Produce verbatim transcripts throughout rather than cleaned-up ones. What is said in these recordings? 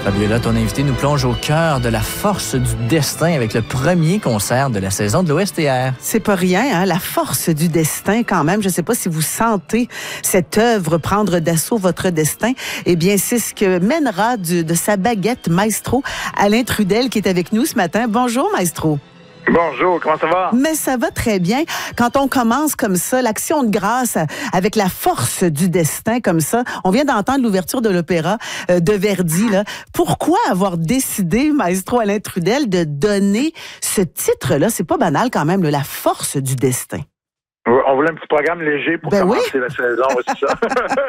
Fabiola, ton invité nous plonge au cœur de la force du destin avec le premier concert de la saison de l'O S T R. C'est pas rien, hein? La force du destin quand même. Je sais pas si vous sentez cette œuvre prendre d'assaut votre destin. Eh bien, c'est ce que mènera du, de sa baguette Maestro, Alain Trudel, qui est avec nous ce matin. Bonjour, Maestro. Bonjour, comment ça va? Mais ça va très bien. Quand on commence comme ça, l'action de grâce avec la force du destin comme ça, on vient d'entendre l'ouverture de l'opéra euh, de Verdi. Là. Pourquoi avoir décidé, Maestro Alain Trudel, de donner ce titre-là? C'est pas banal quand même, là, la force du destin. On voulait un petit programme léger pour ben commencer oui. la saison, c'est ça.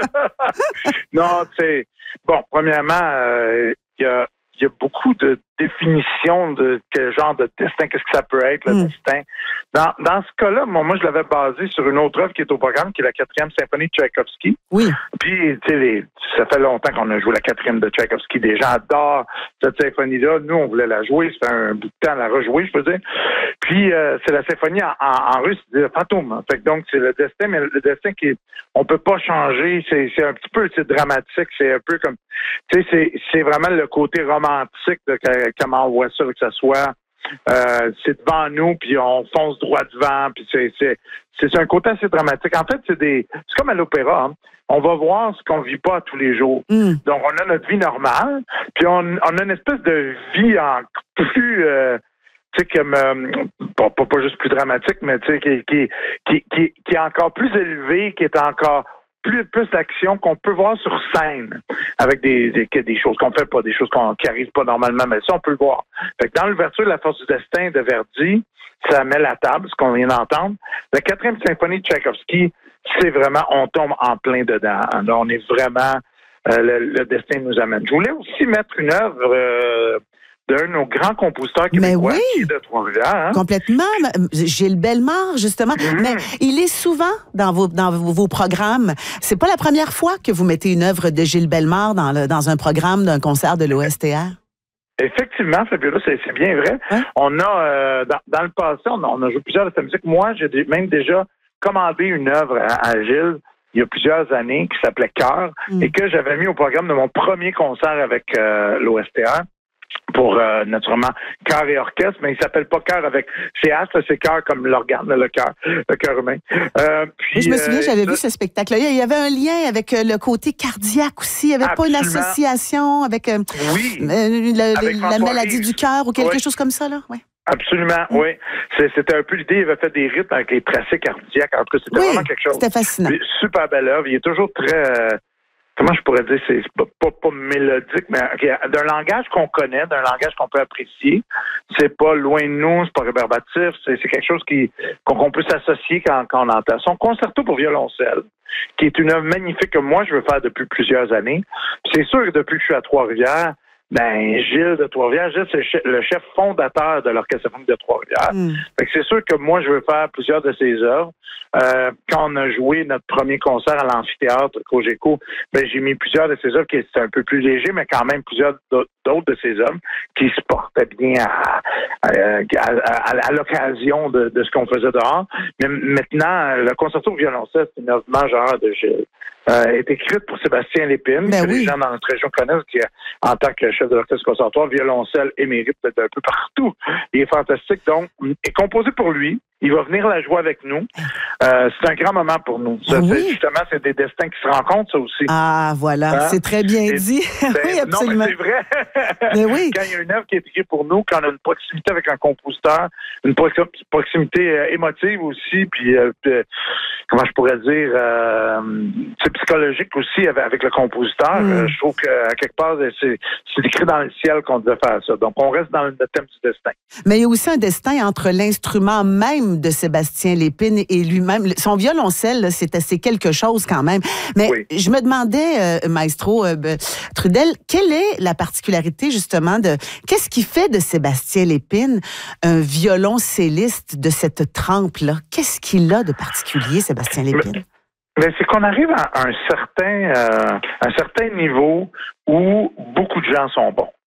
Non, tu sais, bon, premièrement, il euh, y a Il y a beaucoup de définitions de quel genre de destin, qu'est-ce que ça peut être, le mm. destin. Dans, dans ce cas-là, moi, moi, je l'avais basé sur une autre œuvre qui est au programme, qui est la quatrième symphonie de Tchaïkovski. Oui. Puis, tu sais, les, ça fait longtemps qu'on a joué la quatrième de Tchaïkovski. Des gens adorent cette symphonie-là. Nous, on voulait la jouer. Ça fait un bout de temps à la rejouer, je peux dire. Puis, euh, c'est la symphonie en, en, en russe, c'est fantôme. Fait que donc, c'est le destin, mais le destin qui est, on peut pas changer. C'est, c'est un petit peu, c'est dramatique. C'est un peu comme, tu sais, c'est, c'est vraiment le côté romantique de comment on voit ça, que ça soit, euh, c'est devant nous, puis on fonce droit devant, puis c'est, c'est, c'est un côté assez dramatique. En fait, c'est des, c'est comme à l'opéra, hein. On va voir ce qu'on vit pas tous les jours. Mm. Donc, on a notre vie normale, puis on, on a une espèce de vie en plus, euh, tu sais, comme, euh, pas, pas, pas juste plus dramatique, mais tu sais, qui, qui, qui, qui, qui est encore plus élevée, qui est encore plus, plus d'action qu'on peut voir sur scène, avec des, des, des choses qu'on fait pas, des choses qu'on, qui arrivent pas normalement, mais ça, on peut le voir. Fait que dans l'ouverture de La force du destin de Verdi, ça met la table, ce qu'on vient d'entendre. La quatrième symphonie de Tchaïkovski, c'est vraiment, on tombe en plein dedans. Là, on est vraiment, euh, le, le destin nous amène. Je voulais aussi mettre une œuvre euh, d'un de nos grands compositeurs québécois, oui. qui est de Trois-Rivières. Hein? Complètement. Gilles Bellemare, justement. Mm-hmm. Mais il est souvent dans vos, dans vos programmes. C'est pas la première fois que vous mettez une œuvre de Gilles Bellemare dans, le, dans un programme d'un concert de l'O S T R. Effectivement, Fabiola, c'est, c'est bien vrai. Hein? On a, euh, dans, dans le passé, on a, on a joué plusieurs de sa musique. Moi, j'ai même déjà commandé une œuvre à, à Gilles il y a plusieurs années qui s'appelait Cœur mm. et que j'avais mis au programme de mon premier concert avec euh, l'O S T R. Pour euh, naturellement chœur et orchestre, mais il s'appelle pas chœur avec C H, là, c'est chœur comme l'organe, le cœur, le cœur humain. Euh, puis, je me souviens, euh, j'avais ça, vu ce spectacle-là. Il y avait un lien avec euh, le côté cardiaque aussi. Il n'y avait absolument. pas une association avec, euh, oui, euh, le, avec la maladie Rive. du cœur ou quelque oui. chose comme ça, là? Ouais. Absolument, mm. oui. C'est, c'était un peu l'idée. Il avait fait des rythmes avec les tracés cardiaques. En tout cas, c'était oui, vraiment quelque chose. C'était fascinant. Puis, super belle œuvre. Il est toujours très... Euh, comment je pourrais dire, c'est pas, pas, pas mélodique, mais okay, d'un langage qu'on connaît, d'un langage qu'on peut apprécier. C'est pas loin de nous, c'est pas rébarbatif, c'est, c'est quelque chose qui, qu'on, qu'on peut s'associer quand, quand on entend. Son concerto pour violoncelle, qui est une œuvre magnifique que moi, je veux faire depuis plusieurs années. C'est sûr que depuis que je suis à Trois-Rivières, ben, Gilles de Trois-Rivières, Gilles, c'est le chef fondateur de l'Orchestre symphonique de Trois-Rivières. Mm. Fait que c'est sûr que moi, je veux faire plusieurs de ses œuvres. Euh, quand on a joué notre premier concert à l'amphithéâtre Cogeco, ben, j'ai mis plusieurs de ses œuvres qui étaient un peu plus légers, mais quand même plusieurs d'autres de ses œuvres qui se portaient bien à, à, à, à, à l'occasion de, de ce qu'on faisait dehors. Mais maintenant, le concerto pour violoncelle, c'est une œuvre majeure de Gilles. Euh, est écrite pour Sébastien Lépine, ben que oui. les gens dans notre région connaissent, qui, en tant que chef de l'orchestre conservatoire, violoncelle émérite peut-être un peu partout. Il est fantastique, donc, est composé pour lui. Il va venir la jouer avec nous. Euh, c'est un grand moment pour nous. Ça, oui. c'est, justement, c'est des destins qui se rencontrent, ça aussi. Ah, voilà. Hein? C'est très bien c'est, dit. Oui, absolument. Non, mais c'est vrai. Mais oui. Quand il y a une œuvre qui est écrite pour nous, quand on a une proximité avec un compositeur, une proximité euh, émotive aussi, puis, euh, puis comment je pourrais dire, euh, c'est psychologique aussi avec, avec le compositeur. Mm. Euh, je trouve qu'à quelque part, c'est, c'est écrit dans le ciel qu'on devait faire ça. Donc, on reste dans le thème du destin. Mais il y a aussi un destin entre l'instrument même de Sébastien Lépine et lui-même. Son violoncelle, là, c'est assez quelque chose quand même. Mais oui. je me demandais, euh, Maestro euh, Trudel, quelle est la particularité justement de... Qu'est-ce qui fait de Sébastien Lépine un violoncelliste de cette trempe-là? Qu'est-ce qu'il a de particulier, Sébastien Lépine? Mais c'est qu'on arrive à un certain, euh, un certain niveau où beaucoup de gens sont bons.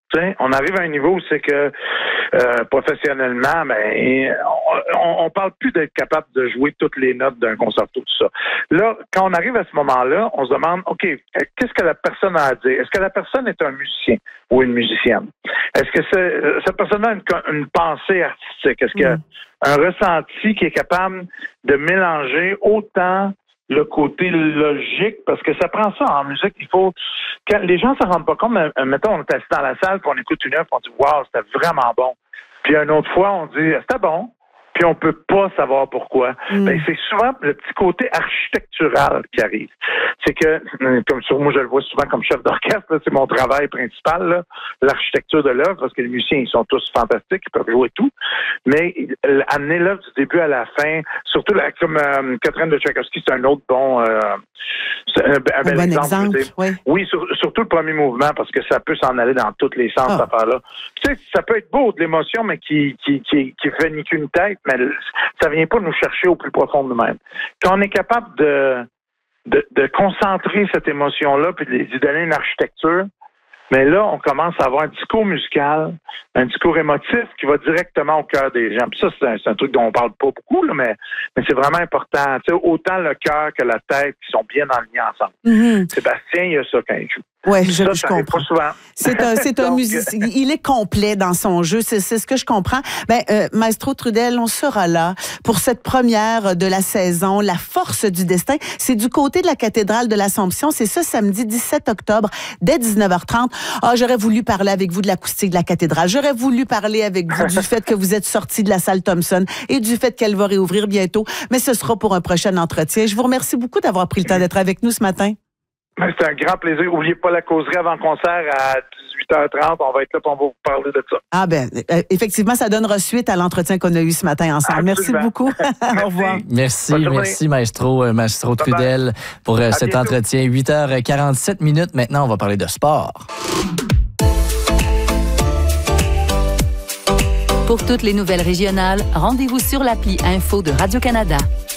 T'sais, on arrive à un niveau où c'est que euh, professionnellement, ben, on, on parle plus d'être capable de jouer toutes les notes d'un concerto, tout ça. Là, quand on arrive à ce moment-là, on se demande, OK, qu'est-ce que la personne a à dire? Est-ce que la personne est un musicien ou une musicienne? Est-ce que c'est, cette personne a une, une pensée artistique? Est-ce qu'il y a un ressenti qui est capable de mélanger autant le côté logique, parce que ça prend ça en musique. Il faut quand les gens ne s'en rendent pas compte, mais, mettons, on est assis dans la salle, puis on écoute une œuvre, puis on dit waouh, c'était vraiment bon. Puis une autre fois, on dit c'était bon, puis on peut pas savoir pourquoi. Mm. Ben, c'est souvent le petit côté architectural qui arrive. C'est que, comme sur moi, je le vois souvent comme chef d'orchestre, là, c'est mon travail principal, là, l'architecture de l'œuvre, parce que les musiciens, ils sont tous fantastiques, ils peuvent jouer tout. Mais amener l'œuvre du début à la fin, surtout là, comme euh, Catherine de Tchaïkovski, c'est un autre bon, euh, c'est un, un bel un bon exemple. exemple oui, oui sur, surtout le premier mouvement, parce que ça peut s'en aller dans tous les sens, oh. cette affaire-là. Tu sais, ça peut être beau de l'émotion, mais qui, qui, qui, qui fait ni qu'une tête, mais ça vient pas nous chercher au plus profond de nous-mêmes. Quand on est capable de, de, de concentrer cette émotion-là puis de lui donner une architecture, mais là, on commence à avoir un discours musical, un discours émotif qui va directement au cœur des gens. Puis ça, c'est un, c'est un truc dont on parle pas beaucoup, là, mais, mais c'est vraiment important. Tu sais, autant le cœur que la tête qui sont bien alignés ensemble. Mm-hmm. Sébastien, il y a ça quand il joue. Oui, je, ça, je ça comprends. Pas souvent. C'est un, c'est un musicien. Il est complet dans son jeu. C'est, c'est ce que je comprends. Ben, euh, Maestro Trudel, on sera là pour cette première de la saison, La Force du Destin. C'est du côté de la cathédrale de l'Assomption. C'est ce samedi dix-sept octobre, dès dix-neuf heures trente. Ah, j'aurais voulu parler avec vous de l'acoustique de la cathédrale. J'aurais voulu parler avec vous du fait que vous êtes sorti de la salle Thompson et du fait qu'elle va réouvrir bientôt. Mais ce sera pour un prochain entretien. Je vous remercie beaucoup d'avoir pris le temps d'être avec nous ce matin. C'est un grand plaisir. N'oubliez pas la causerie avant le concert à dix-huit heures trente. On va être là pour vous parler de ça. Ah ben, euh, effectivement, ça donnera suite à l'entretien qu'on a eu ce matin ensemble. Absolument. Merci beaucoup. Au revoir. Merci, merci Maestro, euh, Maestro Trudel pour euh, cet bientôt. entretien. huit heures quarante-sept minutes. Maintenant, on va parler de sport. Pour toutes les nouvelles régionales, rendez-vous sur l'appli Info de Radio-Canada.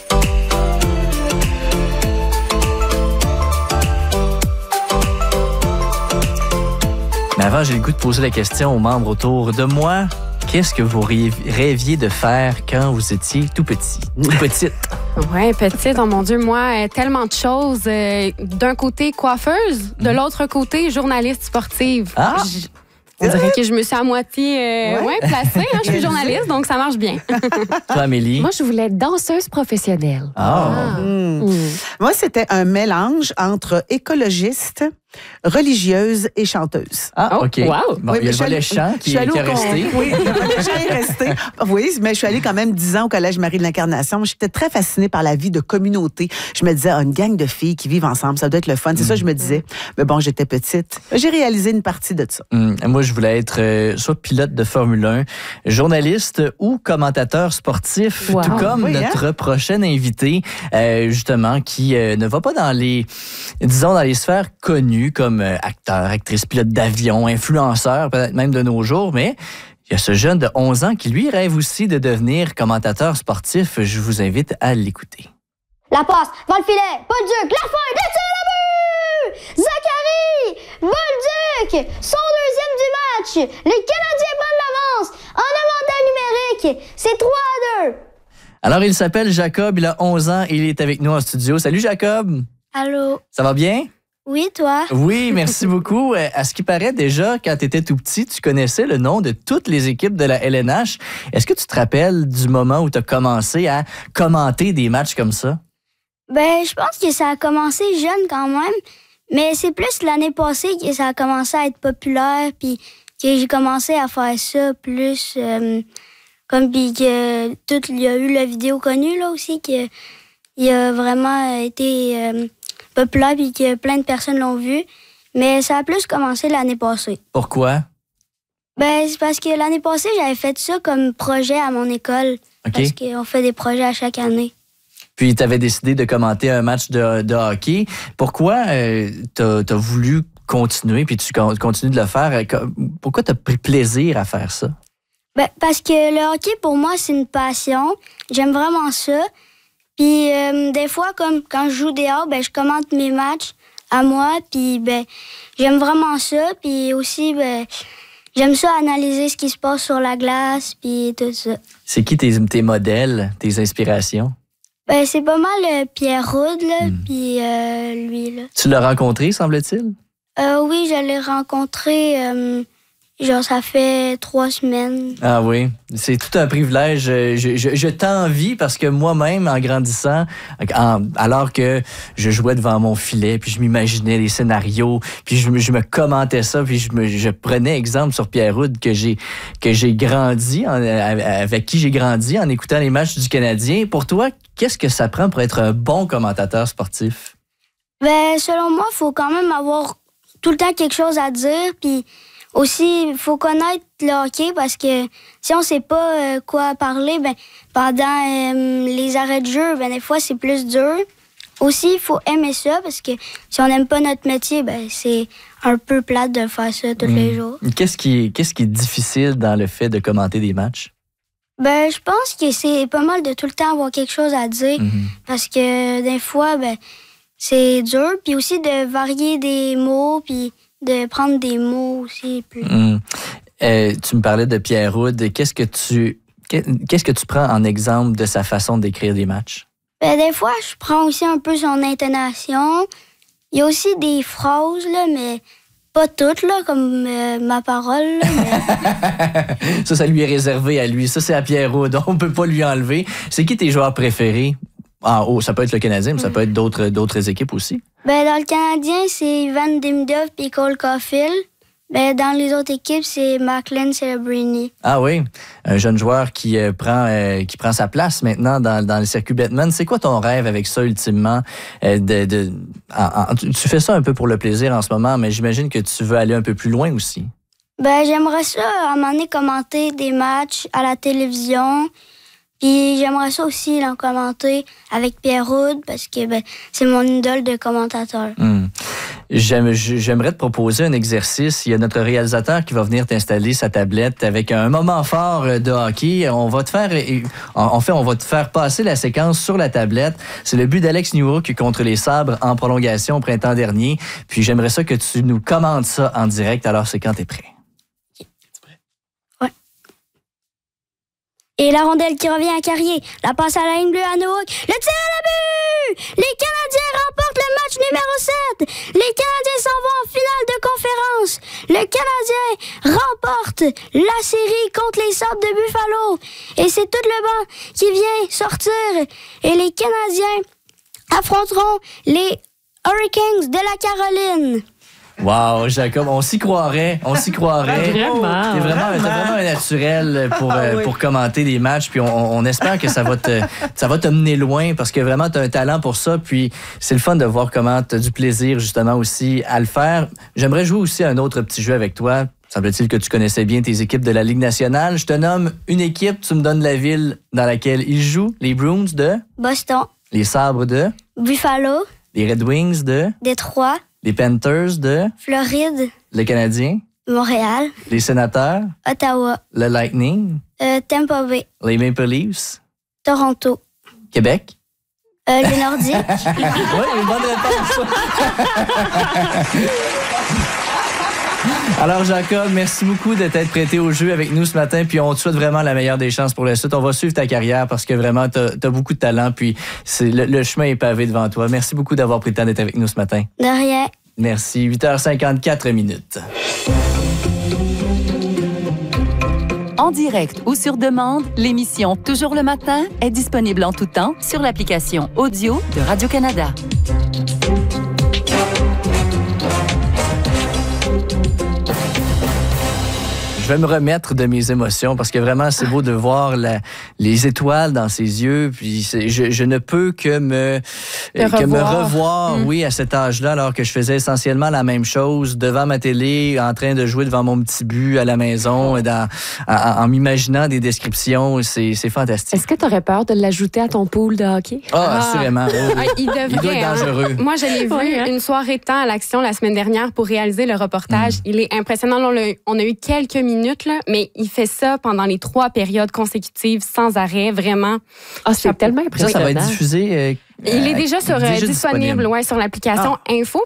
Mais avant, j'ai le goût de poser la question aux membres autour de moi. Qu'est-ce que vous rêviez de faire quand vous étiez tout petit, tout petite? Oui, petite, oh mon Dieu, moi, tellement de choses. Euh, d'un côté, coiffeuse, de l'autre côté, journaliste sportive. Ah! J- On dirait que je me suis à moitié euh, ouais. Ouais, placée. Hein, je suis journaliste, donc ça marche bien. Toi, Amélie? Moi, je voulais être danseuse professionnelle. Oh. Ah. Mmh. Mmh. Moi, c'était un mélange entre écologiste, religieuse et chanteuse. Ah, OK. Wow. Bon, oui, il y a le volet chant qui, qui est resté. Oui, le volet chant est resté. Oui, mais je suis allée quand même dix ans au Collège Marie de l'Incarnation. J'étais très fascinée par la vie de communauté. Je me disais, ah, une gang de filles qui vivent ensemble, ça doit être le fun. C'est mmh. ça que je me disais. Mais bon, j'étais petite. J'ai réalisé une partie de ça. Mmh. Moi, je voulais être euh, soit pilote de Formule un, journaliste ou commentateur sportif, wow. tout comme oui, notre hein? prochain invité, euh, justement, qui euh, ne va pas dans les, disons, dans les sphères connues, comme acteur, actrice, pilote d'avion, influenceur, peut-être même de nos jours, mais il y a ce jeune de onze ans qui, lui, rêve aussi de devenir commentateur sportif. Je vous invite à l'écouter. La passe, dans le filet, Bolduc, la fin, le tir au but! Zachary, Bolduc, son deuxième du match. Les Canadiens prennent l'avance en avantage numérique. C'est trois à deux. Alors, il s'appelle Jacob, il a onze ans et il est avec nous en studio. Salut, Jacob. Allô. Ça va bien? Oui, toi? Oui, merci beaucoup. À ce qui paraît, déjà, quand tu étais tout petit, tu connaissais le nom de toutes les équipes de la L N H. Est-ce que tu te rappelles du moment où tu as commencé à commenter des matchs comme ça? Ben, je pense que ça a commencé jeune quand même, mais c'est plus l'année passée que ça a commencé à être populaire, puis que j'ai commencé à faire ça plus, euh, comme puis que tout, il y a eu la vidéo connue là aussi, que il a vraiment été euh, populaire puis que plein de personnes l'ont vu, mais ça a plus commencé l'année passée. Pourquoi? Ben, c'est parce que l'année passée, j'avais fait ça comme projet à mon école, okay. Parce qu'on fait des projets à chaque année. Puis, tu avais décidé de commenter un match de, de hockey. Pourquoi euh, tu as voulu continuer puis tu continues de le faire? Pourquoi tu as pris plaisir à faire ça? Ben, parce que le hockey, pour moi, c'est une passion. J'aime vraiment ça. Puis, euh, des fois, comme quand je joue dehors, ben, je commente mes matchs à moi. Puis, ben, j'aime vraiment ça. Puis aussi, ben, j'aime ça analyser ce qui se passe sur la glace, puis tout ça. C'est qui tes, tes modèles, tes inspirations? Ben, c'est pas mal euh, Pierre Roud, là, mm. puis euh, lui, là. Tu l'as rencontré, semble-t-il? Euh, oui, je l'ai rencontré, euh, genre, ça fait trois semaines. Ah oui, c'est tout un privilège. Je, je, je t'envie parce que moi-même, en grandissant, en, alors que je jouais devant mon filet, puis je m'imaginais les scénarios, puis je, je me commentais ça, puis je, me, je prenais exemple sur Pierre Roud que j'ai, que j'ai grandi, en, avec qui j'ai grandi en écoutant les matchs du Canadien. Pour toi, qu'est-ce que ça prend pour être un bon commentateur sportif? Ben, selon moi, il faut quand même avoir tout le temps quelque chose à dire, puis aussi, il faut connaître le hockey parce que si on sait pas euh, quoi parler, ben pendant euh, les arrêts de jeu, ben des fois, c'est plus dur. Aussi, il faut aimer ça parce que si on n'aime pas notre métier, ben c'est un peu plate de faire ça tous mmh. les jours. Qu'est-ce qui, qu'est-ce qui est difficile dans le fait de commenter des matchs? Ben, je pense que c'est pas mal de tout le temps avoir quelque chose à dire mmh. parce que des fois, ben c'est dur. Puis aussi de varier des mots, puis de prendre des mots aussi. Plus. Mmh. Euh, tu me parlais de Pierre Roud. Qu'est-ce que tu qu'est-ce que tu prends en exemple de sa façon d'écrire des matchs? Ben, des fois, je prends aussi un peu son intonation. Il y a aussi des phrases, là, mais pas toutes, là, comme euh, ma parole. Là, mais... ça, ça lui est réservé à lui. Ça, c'est à Pierre Roud. On peut pas lui enlever. C'est qui tes joueurs préférés? Ah, oh, ça peut être le Canadien, mais ça peut être d'autres, d'autres équipes aussi. Ben, dans le Canadien, c'est Ivan Demidov et Cole Caulfield. Ben, dans les autres équipes, c'est Macklin Celebrini. Ah oui, un jeune joueur qui, euh, prend, euh, qui prend sa place maintenant dans, dans le circuit Bettman. C'est quoi ton rêve avec ça, ultimement? Euh, de, de, en, en, tu fais ça un peu pour le plaisir en ce moment, mais j'imagine que tu veux aller un peu plus loin aussi. Ben, j'aimerais ça, à un moment donné, commenter des matchs à la télévision. Puis j'aimerais ça aussi l'en commenter avec Pierre Roud parce que ben, c'est mon idole de commentateur. Mmh. J'aime, j'aimerais te proposer un exercice. Il y a notre réalisateur qui va venir t'installer sa tablette avec un moment fort de hockey. On va te faire, en fait, on va te faire passer la séquence sur la tablette. C'est le but d'Alex Newhook contre les Sabres en prolongation au printemps dernier. Puis j'aimerais ça que tu nous commentes ça en direct. Alors c'est quand t'es prêt. Et la rondelle qui revient à Carrier. La passe à la ligne bleue à Newhook. Le tir à la but! Les Canadiens remportent le match numéro sept. Les Canadiens s'en vont en finale de conférence. Le Canadien remporte la série contre les Sabres de Buffalo. Et c'est tout le banc qui vient sortir. Et les Canadiens affronteront les Hurricanes de la Caroline. Wow, Jacob, on s'y croirait, on s'y croirait. Vraiment, t'es vraiment, t'es vraiment un naturel pour, ah, euh, oui. pour commenter des matchs, puis on, on espère que ça va te, ça va te mener loin, parce que vraiment, t'as un talent pour ça, puis c'est le fun de voir comment t'as du plaisir, justement, aussi à le faire. J'aimerais jouer aussi à un autre petit jeu avec toi. Semble-t-il que tu connaissais bien tes équipes de la Ligue nationale. Je te nomme une équipe, tu me donnes la ville dans laquelle ils jouent. Les Bruins de... Boston. Les Sabres de... Buffalo. Les Red Wings de... Détroit. Les Panthers de... Floride. Le Canadien. Montréal. Les Sénateurs. Ottawa. Le Lightning. Euh, Tampa Bay. Les Maple Leafs. Toronto. Québec. Euh, les Nordiques. Oui, une bonne réponse. Alors, Jacob, merci beaucoup de t'être prêté au jeu avec nous ce matin. Puis on te souhaite vraiment la meilleure des chances pour la suite. On va suivre ta carrière parce que vraiment, t'as, t'as beaucoup de talent. Puis c'est, le, le chemin est pavé devant toi. Merci beaucoup d'avoir pris le temps d'être avec nous ce matin. De rien. Merci. huit heures cinquante-quatre minutes. En direct ou sur demande, l'émission Toujours le matin est disponible en tout temps sur l'application audio de Radio-Canada. Je vais me remettre de mes émotions parce que vraiment, c'est beau de voir la, les étoiles dans ses yeux. Puis c'est, je, je ne peux que me, que revoir. me revoir, mmh. oui, à cet âge-là, alors que je faisais essentiellement la même chose devant ma télé, en train de jouer devant mon petit but à la maison, dans, en, en m'imaginant des descriptions. C'est, c'est fantastique. Est-ce que tu aurais peur de l'ajouter à ton pool de hockey? Ah, ah. assurément. Oh, oui. ah, il, devrait, il doit être dangereux. Hein? Moi, je l'ai vu oui, hein? une soirée de temps à l'Action la semaine dernière pour réaliser le reportage. Mmh. Il est impressionnant. On a, on a eu quelques minutes minutes, là, mais il fait ça pendant les trois périodes consécutives sans arrêt, vraiment. Ah, c'est tellement impressionnant. Ça, ça va être diffusé. Euh, il est déjà, sur, déjà disponible, disponible. Ouais, sur l'application ah. Info. Puis, tu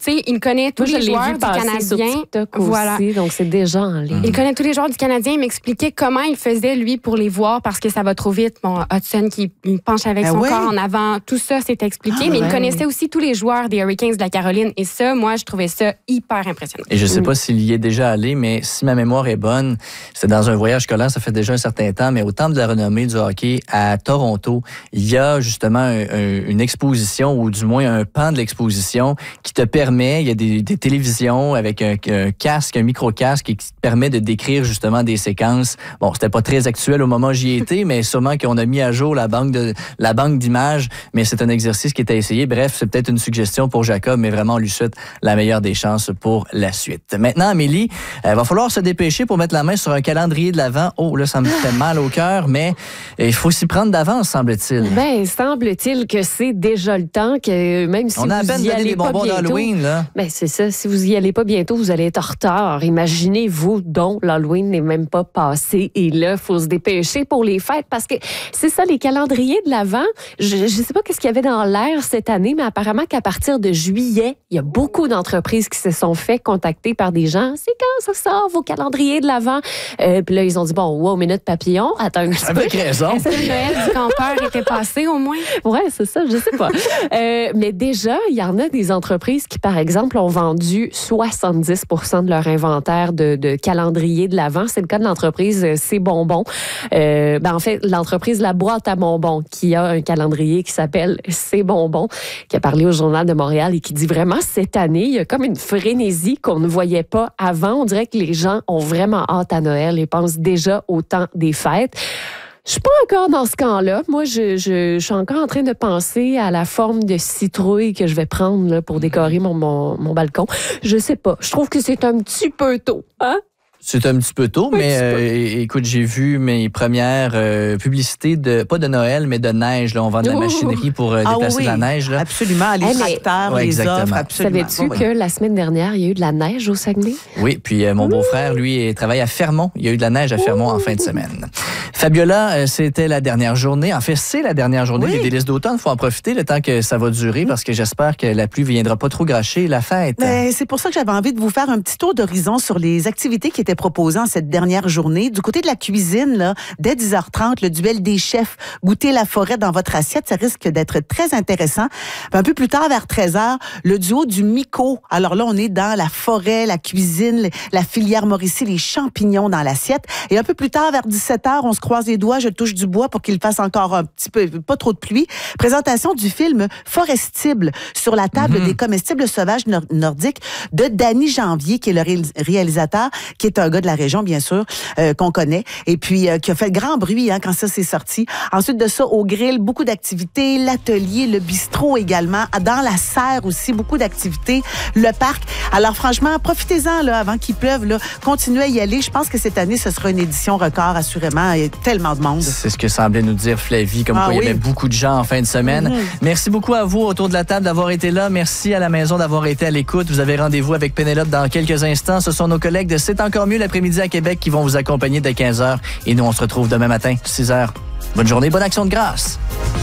sais, il connaît tous Moi, les joueurs du Canadien. Sur voilà. Aussi, donc c'est déjà en ligne. Il connaît tous les joueurs du Canadien. Il m'expliquait comment il faisait, lui, pour les voir parce que ça va trop vite. Bon, Hudson qui il penche avec ah son ouais. corps en avant, tout ça, c'était expliqué. Ah mais ouais. il connaissait aussi tous les joueurs des Hurricanes de la Caroline. Et ça, moi, je trouvais ça hyper impressionnant. Et je sais pas s'il y est déjà allé, mais si ma mémoire est bonne, c'était dans un voyage scolaire, ça fait déjà un certain temps, mais au Temple de la renommée du hockey à Toronto, il y a justement un, un, une exposition, ou du moins un pan de l'exposition qui te permet, il y a des, des télévisions avec un, un casque, un micro-casque qui te permet de décrire justement des séquences. Bon, c'était pas très actuel au moment où j'y étais, mais sûrement qu'on a mis à jour la banque de la banque d'images, mais c'est un exercice qui est à essayer. Bref, c'est peut-être une suggestion pour Jacob, mais vraiment, on lui souhaite la meilleure des chances pour la suite. Maintenant, Amélie, il euh, va falloir se dépêcher pour mettre la main sur un calendrier de l'Avent. Oh, là, ça me fait mal au cœur, mais il faut s'y prendre d'avance, semble-t-il. Ben, semble-t-il que c'est déjà le temps, que même si on a vous à peine y donné allez des pas bonbons bientôt, d'Halloween, là. Ben, c'est ça. Si vous y allez pas bientôt, vous allez être en retard. Imaginez-vous donc, l'Halloween n'est même pas passé et là, il faut se dépêcher pour les fêtes parce que c'est ça, les calendriers de l'Avent. Je ne sais pas qu'est-ce qu'il y avait dans l'air cette année, mais apparemment qu'à partir de juillet, il y a beaucoup d'entreprises qui se sont fait contacter par des gens. C'est quand ça sort, vos calendriers de l'Avent? Euh, puis là, ils ont dit, bon, wow, minute papillon, attends un petit peu. Avec raison. Est-ce que le Noël du campeur était passé au moins? Oui, c'est ça, je sais pas. euh, mais déjà, il y en a des entreprises qui, par exemple, ont vendu soixante-dix pour cent de leur inventaire de, de calendrier de l'Avent. C'est le cas de l'entreprise C'est Bonbon. Euh, ben, en fait, l'entreprise La Boîte à Bonbons, qui a un calendrier qui s'appelle C'est Bonbon, qui a parlé au Journal de Montréal et qui dit vraiment, cette année, il y a comme une frénésie qu'on ne voyait pas avant. On dirait que les gens ont vraiment hâte à Noël et pensent déjà au temps des fêtes. Je suis pas encore dans ce camp-là. Moi, je, je, je suis encore en train de penser à la forme de citrouille que je vais prendre là, pour décorer mon, mon, mon balcon. Je sais pas. Je trouve que c'est un petit peu tôt. Hein? C'est un petit peu tôt, un mais euh, écoute, j'ai vu mes premières euh, publicités, de pas de Noël, mais de neige. Là. On vend de la machinerie pour euh, déplacer ah oui, de la neige. Là. Absolument, les hey, tracteurs, ouais, les offres, absolument. Savais-tu oui. que la semaine dernière, il y a eu de la neige au Saguenay? Oui, puis euh, mon beau-frère, lui, travaille à Fermont. Il y a eu de la neige à Fermont Ouh. en fin de semaine. Fabiola, euh, c'était la dernière journée. En fait, c'est la dernière journée oui. des délices d'automne. Il faut en profiter le temps que ça va durer parce que j'espère que la pluie ne viendra pas trop gâcher la fête. Ben, c'est pour ça que j'avais envie de vous faire un petit tour d'horizon sur les activités qui étaient proposées en cette dernière journée. Du côté de la cuisine, là, dès dix heures trente, le duel des chefs, goûter la forêt dans votre assiette, ça risque d'être très intéressant. Puis un peu plus tard, vers treize heures, le duo du Mico. Alors là, on est dans la forêt, la cuisine, la filière Mauricie, les champignons dans l'assiette. Et un peu plus tard, vers dix-sept heures, on se croise les doigts, je touche du bois pour qu'il fasse encore un petit peu, pas trop de pluie. Présentation du film Forestible sur la table mm-hmm. des comestibles sauvages nord- nordiques de Danny Janvier, qui est le ré- réalisateur, qui est un gars de la région, bien sûr, euh, qu'on connaît, et puis euh, qui a fait grand bruit hein, quand ça s'est sorti. Ensuite de ça, au grill, beaucoup d'activités, l'atelier, le bistrot également, dans la serre aussi, beaucoup d'activités, le parc. Alors franchement, profitez-en là, avant qu'il pleuve, là, continuez à y aller. Je pense que cette année, ce sera une édition record, assurément. Il y a tellement de monde. C'est ce que semblait nous dire Flavie, comme ah, quoi oui. il y avait beaucoup de gens en fin de semaine. Mm-hmm. Merci beaucoup à vous autour de la table d'avoir été là. Merci à la maison d'avoir été à l'écoute. Vous avez rendez-vous avec Pénélope dans quelques instants. Ce sont nos collègues de C'est encore mieux l'après-midi à Québec qui vont vous accompagner dès quinze heures. Et nous, on se retrouve demain matin, six heures. Bonne journée, bonne action de grâce.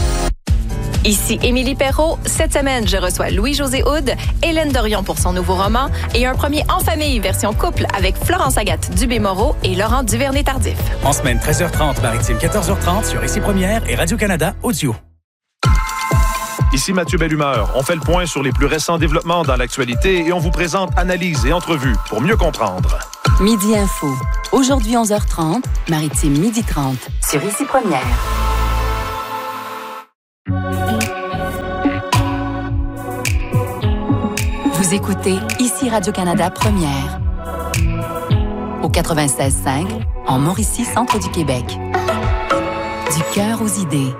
Ici Émilie Perrault. Cette semaine, je reçois Louis-José Houd, Hélène Dorion pour son nouveau roman et un premier En famille version couple avec Florence Agathe Dubé-Moreau et Laurent Duvernay-Tardif. En semaine, treize heures trente, maritime quatorze heures trente sur Ici Première et Radio-Canada Audio. Ici Mathieu Bellumeur. On fait le point sur les plus récents développements dans l'actualité et on vous présente analyses et entrevues pour mieux comprendre. Midi Info. Aujourd'hui onze heures trente, maritime midi trente sur Ici Première. Vous écoutez Ici Radio-Canada Première. Au quatre-vingt-seize virgule cinq, en Mauricie, centre du Québec. Du cœur aux idées.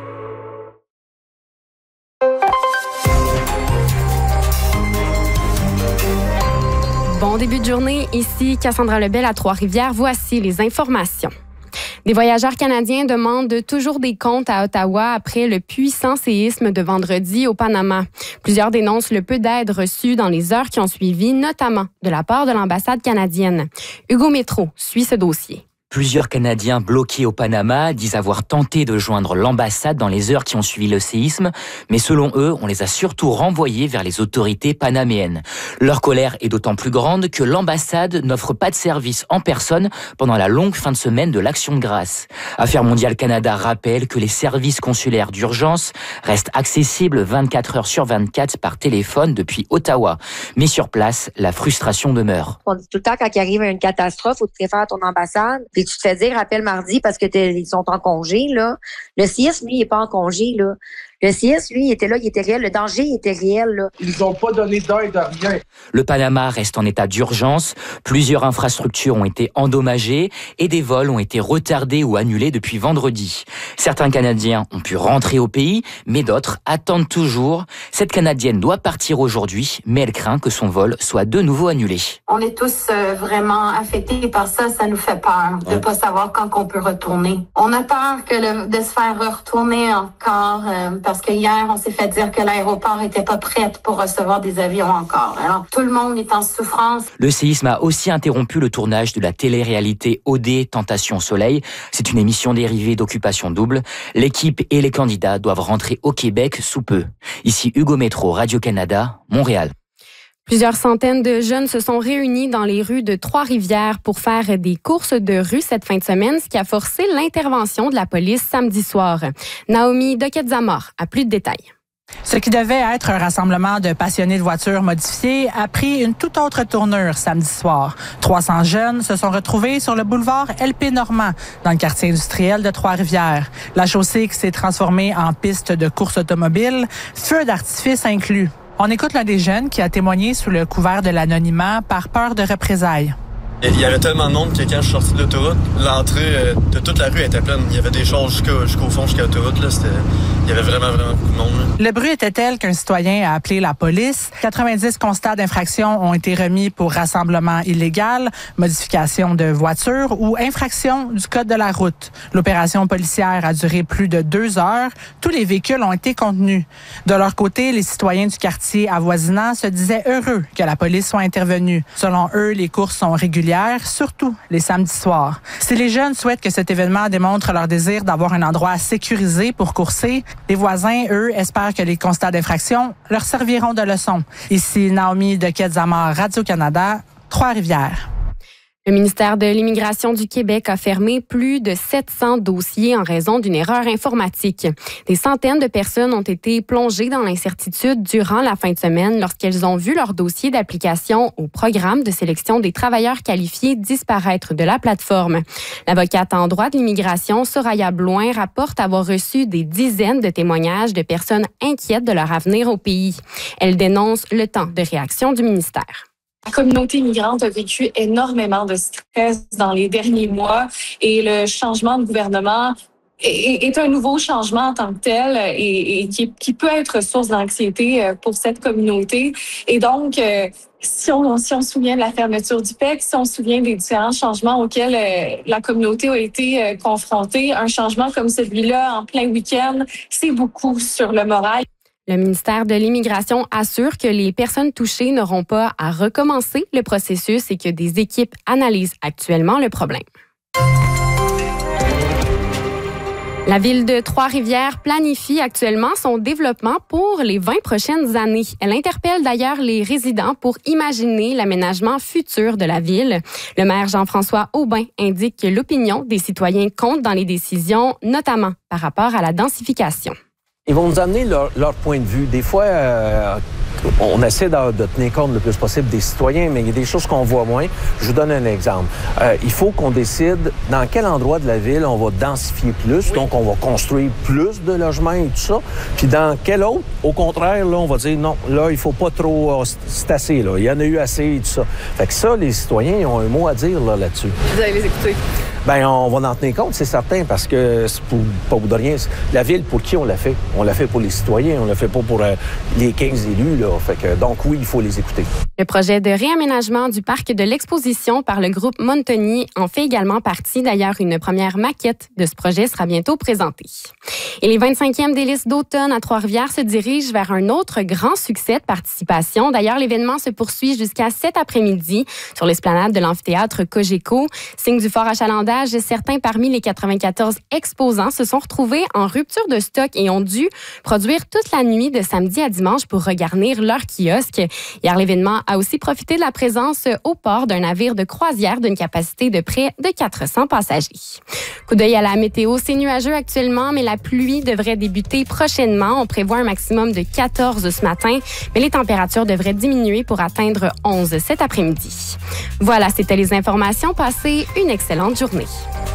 Bon début de journée, ici Cassandra Lebel à Trois-Rivières. Voici les informations. Des voyageurs canadiens demandent toujours des comptes à Ottawa après le puissant séisme de vendredi au Panama. Plusieurs dénoncent le peu d'aide reçue dans les heures qui ont suivi, notamment de la part de l'ambassade canadienne. Hugo Métro suit ce dossier. Plusieurs Canadiens bloqués au Panama disent avoir tenté de joindre l'ambassade dans les heures qui ont suivi le séisme, mais selon eux, on les a surtout renvoyés vers les autorités panaméennes. Leur colère est d'autant plus grande que l'ambassade n'offre pas de service en personne pendant la longue fin de semaine de l'Action de grâce. Affaires mondiales Canada rappelle que les services consulaires d'urgence restent accessibles vingt-quatre heures sur vingt-quatre par téléphone depuis Ottawa. Mais sur place, la frustration demeure. On dit tout le temps quand il arrive une catastrophe, faut te référer à ton ambassade. Puis tu te fais dire, appelle mardi parce que ils sont en congé, là. Le C I S, lui, il est pas en congé, là. Le C I S, lui, il était là, il était réel. Le danger, il était réel, là. Ils n'ont pas donné d'aide à rien. Le Panama reste en état d'urgence. Plusieurs infrastructures ont été endommagées et des vols ont été retardés ou annulés depuis vendredi. Certains Canadiens ont pu rentrer au pays, mais d'autres attendent toujours. Cette Canadienne doit partir aujourd'hui, mais elle craint que son vol soit de nouveau annulé. On est tous euh, vraiment affectés par ça. Ça nous fait peur de ne pas savoir quand on peut retourner. On a peur que le, de se faire retourner encore euh, parce que hier, on s'est fait dire que l'aéroport n'était pas prêt pour recevoir des avions encore. Alors, tout le monde est en souffrance. Le séisme a aussi interrompu le tournage de la télé-réalité O D Tentation Soleil. C'est une émission dérivée d'Occupation Double. L'équipe et les candidats doivent rentrer au Québec sous peu. Ici Hugo Métro, Radio-Canada, Montréal. Plusieurs centaines de jeunes se sont réunis dans les rues de Trois-Rivières pour faire des courses de rue cette fin de semaine, ce qui a forcé l'intervention de la police samedi soir. Naomi Doquette-Zamor a plus de détails. Ce qui devait être un rassemblement de passionnés de voitures modifiées a pris une toute autre tournure samedi soir. trois cents jeunes se sont retrouvés sur le boulevard L P Normand, dans le quartier industriel de Trois-Rivières. La chaussée qui s'est transformée en piste de course automobile, feux d'artifice inclus. On écoute l'un des jeunes qui a témoigné sous le couvert de l'anonymat par peur de représailles. Il y avait tellement de monde que quand je suis sorti de l'autoroute, l'entrée de toute la rue était pleine. Il y avait des choses jusqu'au, jusqu'au fond, jusqu'à l'autoroute. Là. C'était, il y avait vraiment, vraiment beaucoup de monde. Là. Le bruit était tel qu'un citoyen a appelé la police. quatre-vingt-dix constats d'infraction ont été remis pour rassemblement illégal, modification de voiture ou infraction du code de la route. L'opération policière a duré plus de deux heures. Tous les véhicules ont été contenus. De leur côté, les citoyens du quartier avoisinant se disaient heureux que la police soit intervenue. Selon eux, les courses sont régulières, surtout les samedis soirs. Si les jeunes souhaitent que cet événement démontre leur désir d'avoir un endroit sécurisé pour courser, les voisins, eux, espèrent que les constats d'infraction leur serviront de leçon. Ici Naomi Doquette-Zamor, Radio-Canada, Trois-Rivières. Le ministère de l'Immigration du Québec a fermé plus de sept cents dossiers en raison d'une erreur informatique. Des centaines de personnes ont été plongées dans l'incertitude durant la fin de semaine lorsqu'elles ont vu leur dossier d'application au programme de sélection des travailleurs qualifiés disparaître de la plateforme. L'avocate en droit de l'immigration, Soraya Bloin, rapporte avoir reçu des dizaines de témoignages de personnes inquiètes de leur avenir au pays. Elle dénonce le temps de réaction du ministère. La communauté migrante a vécu énormément de stress dans les derniers mois et le changement de gouvernement est, est un nouveau changement en tant que tel et, et qui, qui peut être source d'anxiété pour cette communauté. Et donc, si on, si on se souvient de la fermeture du P E C, si on se souvient des différents changements auxquels la communauté a été confrontée, un changement comme celui-là en plein week-end, c'est beaucoup sur le moral. Le ministère de l'Immigration assure que les personnes touchées n'auront pas à recommencer le processus et que des équipes analysent actuellement le problème. La ville de Trois-Rivières planifie actuellement son développement pour les vingt prochaines années. Elle interpelle d'ailleurs les résidents pour imaginer l'aménagement futur de la ville. Le maire Jean-François Aubin indique que l'opinion des citoyens compte dans les décisions, notamment par rapport à la densification. Ils vont nous amener leur, leur point de vue. Des fois, euh, on essaie de, de tenir compte le plus possible des citoyens, mais il y a des choses qu'on voit moins. Je vous donne un exemple. Euh, il faut qu'on décide dans quel endroit de la ville on va densifier plus, oui. Donc on va construire plus de logements et tout ça. Puis dans quel autre, au contraire, là, on va dire non, là, il faut pas trop... C'est assez, là. Il y en a eu assez et tout ça. Fait que ça, les citoyens, ils ont un mot à dire là, là-dessus. Vous allez les écouter? Bien, on va en tenir compte, c'est certain, parce que c'est pour, pas pour de rien. La ville, pour qui on l'a fait? On l'a fait pour les citoyens, on l'a fait pas pour euh, les quinze élus, là. Fait que, donc oui, il faut les écouter. Le projet de réaménagement du parc de l'exposition par le groupe Montagny en fait également partie. D'ailleurs, une première maquette de ce projet sera bientôt présentée. Et les vingt-cinquièmes délices d'automne à Trois-Rivières se dirigent vers un autre grand succès de participation. D'ailleurs, l'événement se poursuit jusqu'à cet après-midi sur l'esplanade de l'amphithéâtre Cogeco. Signe du fort achalandage achalandage, certains parmi les quatre-vingt-quatorze exposants se sont retrouvés en rupture de stock et ont dû produire toute la nuit de samedi à dimanche pour regarnir leur kiosque. Hier, l'événement a aussi profité de la présence au port d'un navire de croisière d'une capacité de près de quatre cents passagers. Coup d'œil à la météo, c'est nuageux actuellement, mais la pluie devrait débuter prochainement. On prévoit un maximum de quatorze ce matin, mais les températures devraient diminuer pour atteindre onze cet après-midi. Voilà, c'était les informations. Passez une excellente journée.